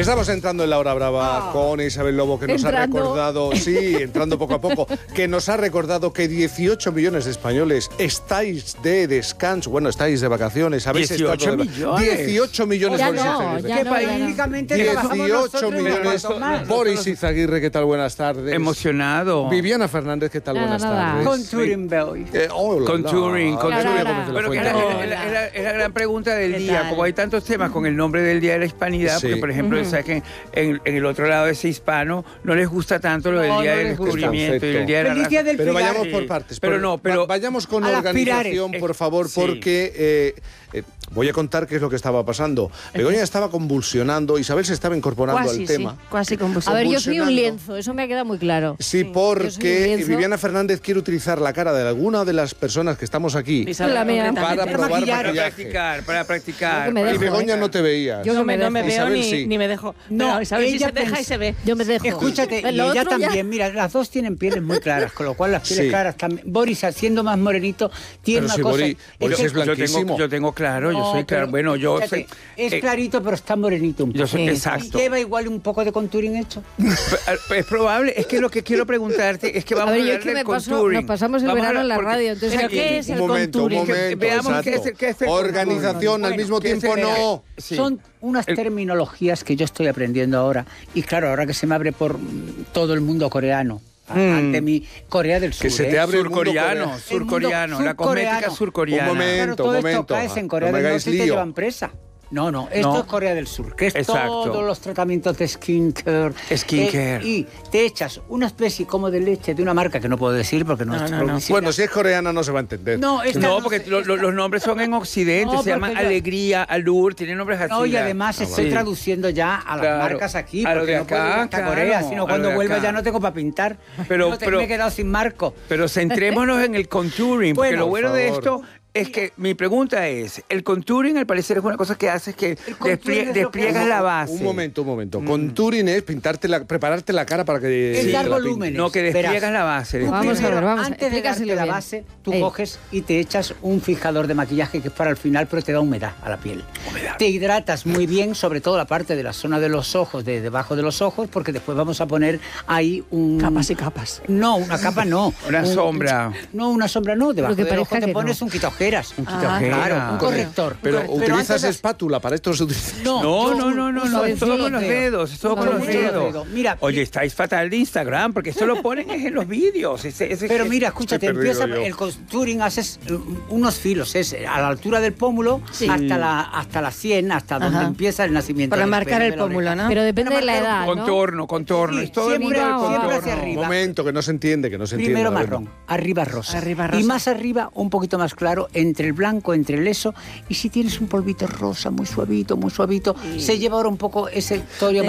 Estamos entrando en la hora brava con Isabel Lobo, que nos ha recordado, sí, entrando poco a poco, que nos ha recordado que 18 millones de españoles estáis de descanso, bueno, estáis de vacaciones, habéis 18 estado de millones. 18 millones, Ya Boris no, Izaguirre. ya Que no, paísicamente 18 millones. Boris Izaguirre, ¿qué tal? Buenas tardes. Emocionado. Viviana Fernández, ¿qué tal? Buenas tardes. Con Turing Boy. Con Turing, con Turing. Bueno, Bueno, es la gran pregunta del día, como hay tantos temas con el nombre del Día de la Hispanidad, Sí. porque por ejemplo, sabes que en el otro lado de ese hispano no les gusta tanto lo del No, Día no del les gusta. Descubrimiento y el Día de la Feliz raza. Día del Pero Pilar. vayamos Sí. por partes. Pero no, pero vayamos con a las organización, pilares. por favor, Sí. porque voy a contar qué es lo que estaba pasando. Begoña estaba convulsionando, Isabel se estaba incorporando al tema. Casi A convulsión. ver, yo soy un Convulsionando. lienzo, eso me ha quedado muy claro. Sí, Yo soy un porque lienzo. Viviana Fernández quiere utilizar la cara de alguna de las personas que estamos aquí Isabel, La mía. completamente. para probar maquillar. maquillaje. Para practicar. Yo que me Y dejo, Begoña no te veías. Yo No me veo Isabel ni, sí. ni me dejo. No, Pero Isabel sí ella se deja y pens- se ve. Yo me dejo. Escúchate, y Lo ella otro ya- también, mira, las dos tienen pieles muy claras, con lo cual las pieles Sí. claras también. Boris, siendo más morenito, tiene Pero una si cosa. Boris que- es blanquísimo. Yo tengo claro, yo No, soy claro. pero, Bueno, yo escúchate, soy. es clarito, pero está morenito un poco. Yo soy Sí. exacto. ¿Lleva igual un poco de contouring hecho? Es probable, es que lo que quiero preguntarte es que A vamos a, ver, yo hablar es que del me paso, contouring. nos pasamos el Vamos a verano en la hablar- porque- radio, entonces ¿Pero aquí... qué es el Un momento, contouring? Veamos exacto. qué es el Organización al Bueno, mismo ¿qué es tiempo el- no. Sí. Son unas terminologías que yo estoy aprendiendo ahora. Y claro, ahora que se me abre por todo el mundo coreano. Ante mi Corea del Sur. Que se te abre el mundo Surcoreano, coreano. surcoreano, El la mundo cosmética surcoreano. surcoreana. Un momento. Claro, todo esto caes en Corea no me del hagáis Norte y te lío. llevan presa. No, esto No. es Corea del Sur, que es Exacto. todos los tratamientos de skincare. Skincare. Y te echas una especie como de leche de una marca que no puedo decir porque no, No, es no, no. publicidad. Bueno, si es coreana no se va a entender. No, esta No, no porque sé, los nombres son en Occidente, No, se llaman porque yo- Alegría, Alur, tienen nombres así. No, y además estoy Sí. traduciendo ya a las Claro. marcas aquí, A lo porque de no puedo ir acá, hasta claro, Corea, sino a lo cuando de vuelva acá. ya no tengo para pintar. Pero- Me he quedado sin marco. Pero centrémonos en el contouring, porque Bueno, lo bueno por de favor. esto es que mi pregunta es, el contouring al parecer es una cosa que haces que contouring es lo que despliegas hace- la base. Un momento. Contouring es prepararte la cara para que... Es la dar pintes. volúmenes. No, que despliegas Verás. la base. Tú Vamos a primero, ver, vamos, antes de explícaselo darte la bien. base, tú Ey. coges y te echas un fijador de maquillaje que es para el final, pero te da humedad a la piel. Te hidratas muy bien, sobre todo la parte de la zona de los ojos, de debajo de los ojos, porque después vamos a poner ahí un... Capas y capas. No, una capa no. Una sombra. No, una sombra no. Debajo que del ojo parezca te que pones no. un quitaojeras. Un quitaojeras. Claro, un corrector. Pero antes utilizas de- espátula, para esto se utiliza... No, uso es todo con los dedos, es todo con los Uso los dedos. dedos. Mira, Oye, estáis fatal de Instagram, porque esto lo ponen es en los vídeos. Pero mira, escúchate, Estoy perdido empieza yo. el contouring, haces unos filos, es a la altura del pómulo Sí. hasta la sien, hasta donde Ajá. empieza el nacimiento. Para del marcar pelo el de la pómulo, oreja. ¿no? Pero depende de la edad, ¿no? Contorno, Sí, es todo el mundo siempre- del siempre contorno. hacia arriba. Un momento, que no se entiende, Primero A ver. marrón, arriba rosa. Arriba Y rosa. más arriba, un poquito más claro, entre el blanco, entre el eso. Y si tienes un polvito rosa muy suavito, se lleva ahora un poco ese tono